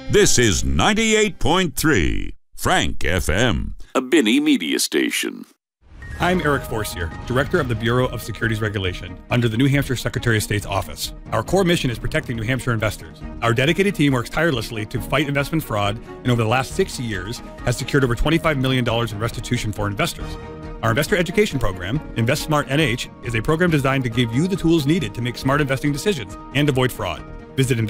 This is 98.3 Frank FM, a Binney media station. I'm Eric Forcier, Director of the Bureau of Securities Regulation under the New Hampshire Secretary of State's office. Our core mission is protecting New Hampshire investors. Our dedicated team works tirelessly to fight investment fraud and over the last 6 years has secured over $25 million in restitution for investors. Our investor education program, InvestSmart NH, is a program designed to give you the tools needed to make smart investing decisions and avoid fraud. Visit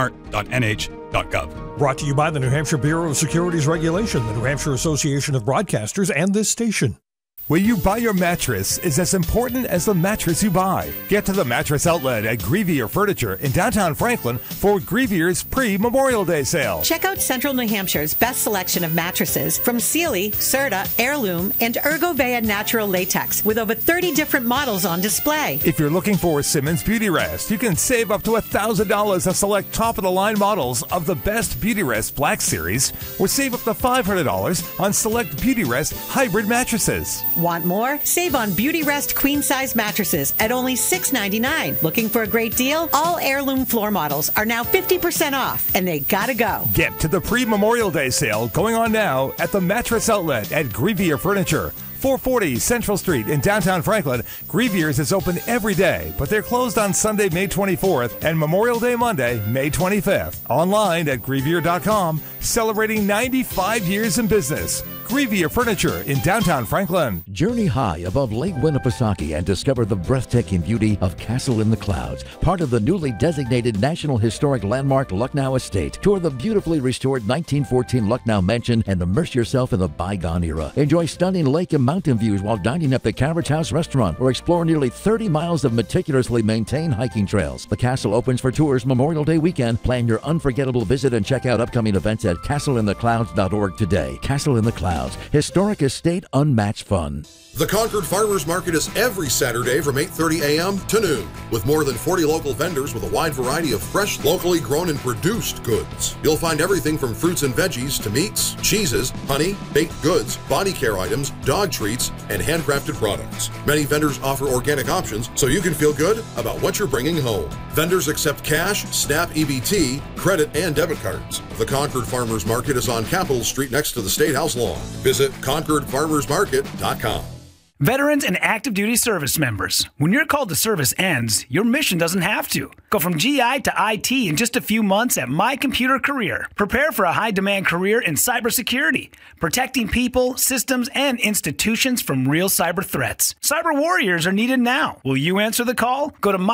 investsmart.nh.gov. Brought to you by the New Hampshire Bureau of Securities Regulation, the New Hampshire Association of Broadcasters, and this station. Where you buy your mattress is as important as the mattress you buy. Get to the mattress outlet at Grievier Furniture in downtown Franklin for Grievier's pre-Memorial Day sale. Check out Central New Hampshire's best selection of mattresses from Sealy, Serta, Heirloom, and Ergovea Natural Latex with over 30 different models on display. If you're looking for a Simmons Beauty Rest, you can save up to $1,000 on select top-of-the-line models of the best Beauty Rest Black Series, or save up to $500 on select Beauty Rest hybrid mattresses. Want more? Save on Beauty Rest queen size mattresses at only $6.99. Looking for a great deal? All Heirloom floor models are now 50% off, and they gotta go. Get to the pre-Memorial Day sale going on now at the Mattress Outlet at Grievier Furniture. 440 Central Street in downtown Franklin. Grievier's is open every day, but they're closed on Sunday, May 24th and Memorial Day Monday, May 25th. Online at Grievier.com, celebrating 95 years in business. Grievier Furniture in downtown Franklin. Journey high above Lake Winnipesaukee and discover the breathtaking beauty of Castle in the Clouds, part of the newly designated National Historic Landmark Lucknow Estate. Tour the beautifully restored 1914 Lucknow Mansion and immerse yourself in the bygone era. Enjoy stunning lake and mountain views while dining at the Carriage House Restaurant or explore nearly 30 miles of meticulously maintained hiking trails. The castle opens for tours Memorial Day weekend. Plan your unforgettable visit and check out upcoming events at castleintheclouds.org today. Castle in the Clouds. Historic estate, unmatched fun. The Concord Farmers Market is every Saturday from 8:30 a.m. to noon, with more than 40 local vendors with a wide variety of fresh, locally grown and produced goods. You'll find everything from fruits and veggies to meats, cheeses, honey, baked goods, body care items, dog treats, and handcrafted products. Many vendors offer organic options, so you can feel good about what you're bringing home. Vendors accept cash, SNAP EBT, credit, and debit cards. The Concord Farmers Market is on Capitol Street next to the State House lawn. Visit ConcordFarmersMarket.com. Veterans and active duty service members, when your call to service ends, your mission doesn't have to. Go from GI to IT in just a few months at My Computer Career. Prepare for a high-demand career in cybersecurity, protecting people, systems, and institutions from real cyber threats. Cyber warriors are needed now. Will you answer the call? Go to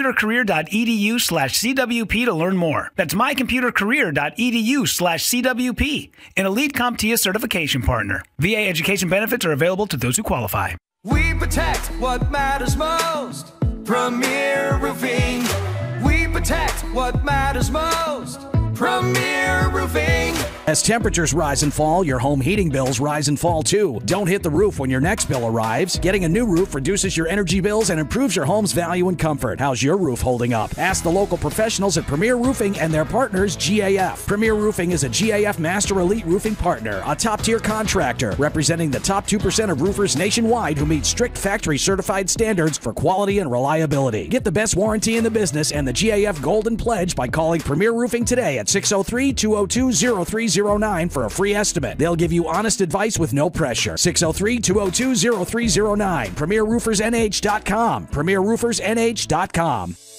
mycomputercareer.edu/CWP to learn more. That's mycomputercareer.edu/CWP, an elite CompTIA certification partner. VA education benefits are available to those who qualify. We protect what matters most. Premier Roofing. We protect what matters most. Premier Roofing. As temperatures rise and fall, your home heating bills rise and fall too. Don't hit the roof when your next bill arrives. Getting a new roof reduces your energy bills and improves your home's value and comfort. How's your roof holding up? Ask the local professionals at Premier Roofing and their partners, GAF. Premier Roofing is a GAF Master Elite Roofing Partner, a top-tier contractor representing the top 2% of roofers nationwide who meet strict factory certified standards for quality and reliability. Get the best warranty in the business and the GAF Golden Pledge by calling Premier Roofing today at 603-202-0309 for a free estimate. They'll give you honest advice with no pressure. 603-202-0309. PremierRoofersNH.com. PremierRoofersNH.com.